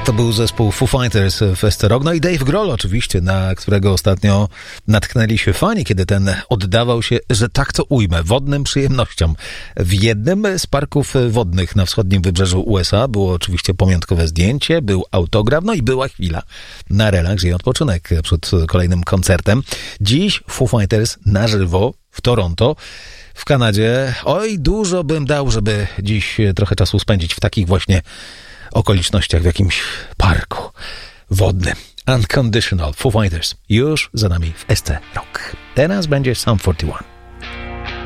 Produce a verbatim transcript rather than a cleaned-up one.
To był zespół Foo Fighters w S C Rock. No i Dave Grohl oczywiście, na którego ostatnio natknęli się fani, kiedy ten oddawał się, że tak to ujmę, wodnym przyjemnościom. W jednym z parków wodnych na wschodnim wybrzeżu U S A było oczywiście pamiątkowe zdjęcie, był autograf, no i była chwila na relaks i odpoczynek przed kolejnym koncertem. Dziś Foo Fighters na żywo w Toronto, w Kanadzie. Oj, dużo bym dał, żeby dziś trochę czasu spędzić w takich właśnie okolicznościach, w jakimś parku wodnym. Unconditional Foo Fighters już za nami w S C Rock. Teraz będzie Sum czterdzieści jeden.